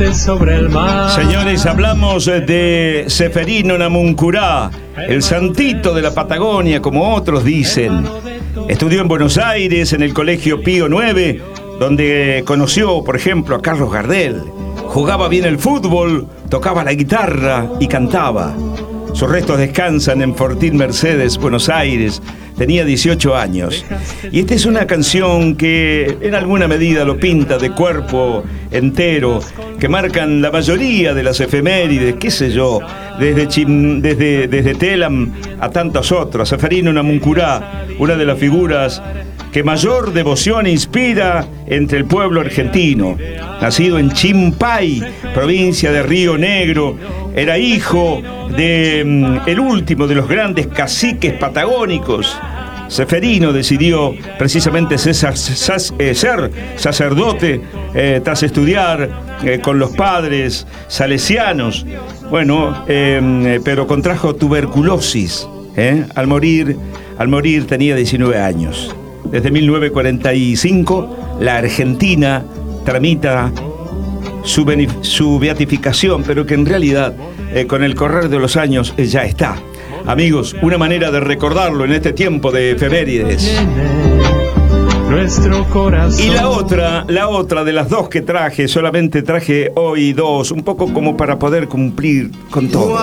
puente sobre el mar. Señores, hablamos de Ceferino Namuncurá, el santito de la Patagonia, como otros dicen. Estudió en Buenos Aires, en el Colegio Pío IX, donde conoció, por ejemplo, a Carlos Gardel. Jugaba bien el fútbol, tocaba la guitarra y cantaba. Sus restos descansan en Fortín Mercedes, Buenos Aires. Tenía 18 años. Y esta es una canción que en alguna medida lo pinta de cuerpo entero, que marcan la mayoría de las efemérides, qué sé yo, desde Telam a tantos otros. Ceferino Namuncurá, una de las figuras que mayor devoción inspira entre el pueblo argentino. Nacido en Chimpay, provincia de Río Negro, era hijo de el último de los grandes caciques patagónicos. Ceferino decidió precisamente ser sacerdote tras estudiar con los padres salesianos. Bueno, pero contrajo tuberculosis. Al morir tenía 19 años. Desde 1945, la Argentina tramita su beatificación, pero que en realidad, con el correr de los años, ya está. Amigos, una manera de recordarlo en este tiempo de efemérides. Nuestro corazón. Y la otra de las dos que traje, solamente traje hoy dos, un poco como para poder cumplir con todo.